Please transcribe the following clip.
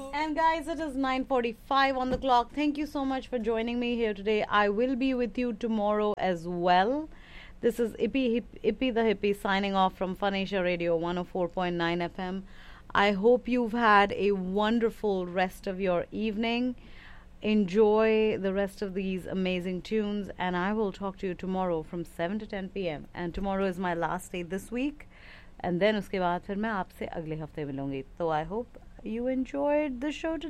And guys, it is 9:45 on the clock. Thank you so much for joining me here today. I will be with you tomorrow as well. This is Ippy the Hippie signing off from Fun Asia Radio 104.9 FM. I hope you've had a wonderful rest of your evening. Enjoy the rest of these amazing tunes, and I will talk to you tomorrow from 7 to 10 p.m. And tomorrow is my last day this week. And then उसके बाद फिर मैं आपसे अगले हफ्ते मिलूंगी. So I hope you enjoyed the show today.